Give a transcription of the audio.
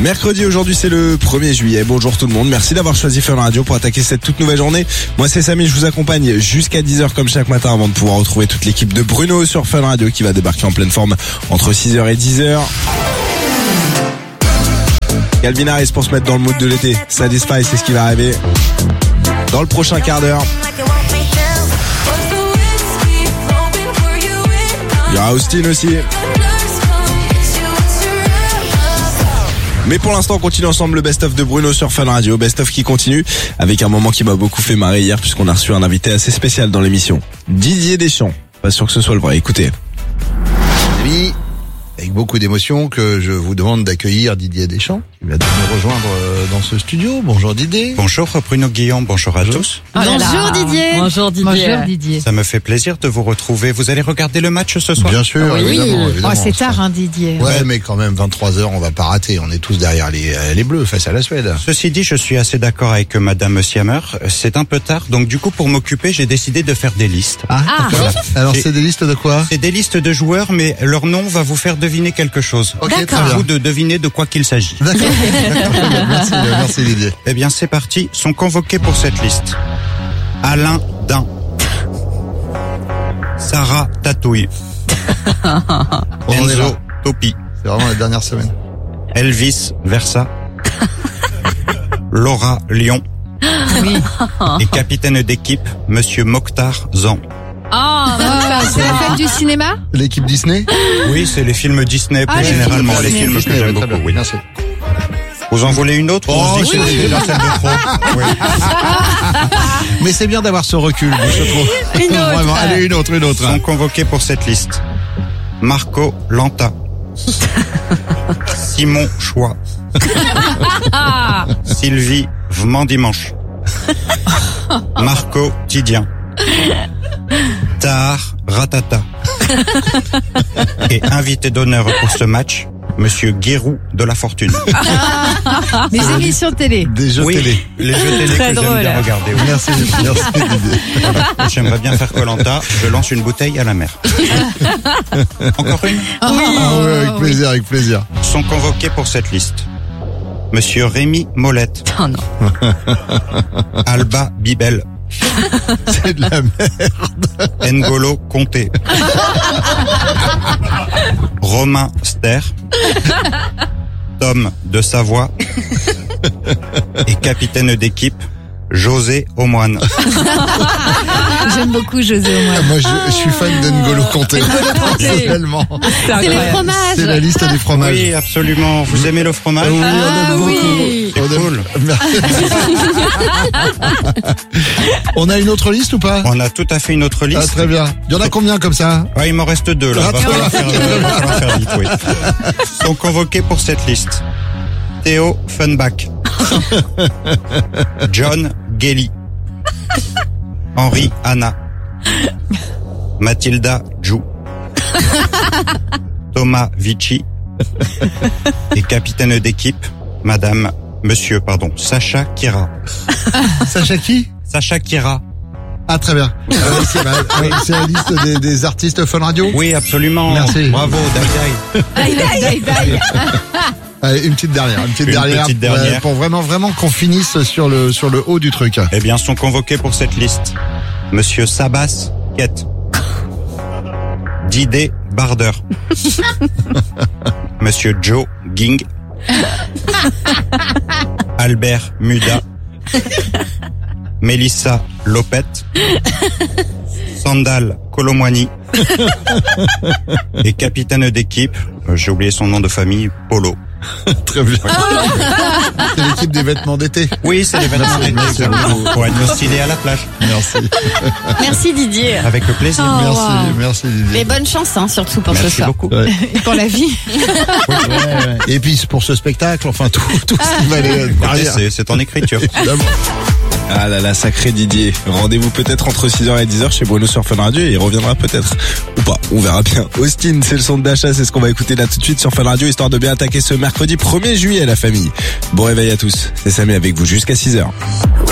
Mercredi, aujourd'hui c'est le 1er juillet. Bonjour tout le monde, merci d'avoir choisi Fun Radio pour attaquer cette toute nouvelle journée. Moi c'est Samy, je vous accompagne jusqu'à 10h comme chaque matin avant de pouvoir retrouver toute l'équipe de Bruno sur Fun Radio qui va débarquer en pleine forme entre 6h et 10h. Calvin Harris pour se mettre dans le mood de l'été. Satisfy, c'est ce qui va arriver dans le prochain quart d'heure. Il y aura Austin aussi. Mais pour l'instant, on continue ensemble le best-of de Bruno sur Fun Radio. Best-of qui continue avec un moment qui m'a beaucoup fait marrer hier puisqu'on a reçu un invité assez spécial dans l'émission. Didier Deschamps. Pas sûr que ce soit le vrai. Écoutez. Amis, avec beaucoup d'émotion que je vous demande d'accueillir Didier Deschamps, qui va nous rejoindre dans ce studio. Bonjour Didier. Bonjour Bruno Guillaume, bonjour à tous. Bonjour Didier. Bonjour Didier. Ça me fait plaisir de vous retrouver. Vous allez regarder le match ce soir? Bien sûr, évidemment. Oh, c'est tard Didier. Ouais, mais quand même 23h, on va pas rater. On est tous derrière les Bleus face à la Suède. Ceci dit, je suis assez d'accord avec Madame Siamer. C'est un peu tard, donc du coup pour m'occuper, j'ai décidé de faire des listes. D'accord. Alors c'est des listes de quoi? C'est des listes de joueurs, mais leur nom va vous faire deviner quelque chose. Ok, très À bien. vous de deviner de quoi qu'il s'agit. D'accord. Merci Didier. Eh bien, c'est parti. Sont convoqués pour cette liste: Alain Dain, Sarah Tatouille, On est là. Enzo Topi, C'est vraiment la dernière semaine. Elvis Versa, Laura Lyon et capitaine d'équipe Monsieur Mokhtar Zan. C'est la fête du cinéma. L'équipe Disney? Oui, c'est les films Disney plus les généralement, films les Disney. films que Disney, j'aime très bien. beaucoup. Oui. Merci. Vous en voulez une autre? On se dit que oui. c'est déjà celle de trop. Oui. Mais c'est bien d'avoir ce recul, je trouve. Une autre. Vraiment. Allez, une autre. Sont convoqués pour cette liste: Marco Lanta, Simon Choix, Sylvie Vmandimanche, Marco Tidien, Tahar Ratata et invité d'honneur pour ce match, Monsieur Guérou de la Fortune. Les émissions télé. Des jeux Oui, télé. les jeux télé Très que j'aime drôle. bien regarder. Oui. Merci Didier. Voilà. J'aimerais bien faire Koh-Lanta, je lance une bouteille à la mer. Encore une? Ah oui, avec plaisir. Sont convoqués pour cette liste: Monsieur Rémi Molette, Oh non. Alba Bibel, C'est de la merde. N'Golo Conté, Romain Ster, Tom de Savoie et capitaine d'équipe José Aumoine. J'aime beaucoup José Aumoine. Moi, je suis fan d'N'Golo Kanté. Personnellement. C'est les fromages. C'est la liste des fromages. Oui, absolument. Vous aimez le fromage? Oui, on aime beaucoup. oui. C'est On aime- cool. On a une autre liste ou pas? On a tout à fait une autre Ah, liste. très bien. Il y en a combien comme ça? Ouais, il m'en reste deux là. Va falloir faire vite, oui. Sont convoqués pour cette liste: Théo Funback, John Gelly, Henri Anna, Mathilda Jou, Thomas Vici et capitaine d'équipe Sacha Kira. Sacha qui? Sacha Kira. Ah, très bien. C'est la liste des artistes Fun Radio? Oui, absolument. Merci. Bravo, Dai. Allez, une petite dernière. petite dernière. Pour vraiment qu'on finisse sur le haut du truc. Eh bien, sont convoqués pour cette liste: Monsieur Sabas Kett, Didier Barder, Monsieur Joe Ging, Albert Muda, Mélissa Lopet, Sandal Colomwani et capitaine d'équipe, j'ai oublié son nom de famille, Polo. Très bien. C'est l'équipe des vêtements d'été. Oui, c'est les vêtements d'été pour être stylé à la plage. Merci. Merci Didier. Avec le plaisir. Oh, Merci, wow. merci Didier. Et bonne chance surtout pour ce Merci soir. beaucoup. Ouais. Et pour la vie. Et puis pour ce spectacle, enfin tout ce qui va aller derrière. C'est en écriture. Évidemment. Ah là là, sacré Didier. Rendez-vous peut-être entre 6h et 10h chez Bruno sur Fun Radio et il reviendra peut-être. Ou pas, on verra bien. Austin, c'est le son de d'achat, c'est ce qu'on va écouter là tout de suite sur Fun Radio, histoire de bien attaquer ce mercredi 1er juillet la famille. Bon réveil à tous, c'est Samy avec vous jusqu'à 6h.